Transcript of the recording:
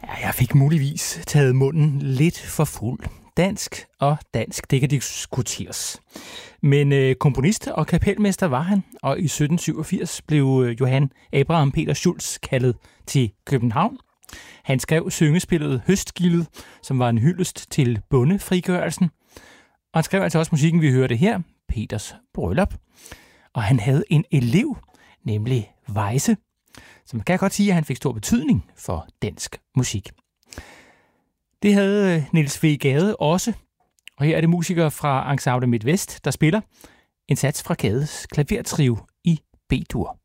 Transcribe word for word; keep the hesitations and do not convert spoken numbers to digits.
Ja, jeg fik muligvis taget munden lidt for fuld. Dansk og dansk, det kan diskuteres. Men øh, komponist og kapelmester var han, og i sytten syvogfirs blev øh, Johann Abraham Peter Schulz kaldet til København. Han skrev syngespillet Høstgildet, som var en hyldest til bondefrigørelsen. Og han skrev altså også musikken, vi hørte her, Peters Bryllup. Og han havde en elev, nemlig Weisse, som kan jeg godt sige, at han fik stor betydning for dansk musik. Det havde Niels W. Gade også, og her er det musikere fra Ensemble Midtvest, der spiller en sats fra Gades klavertrio i B-dur.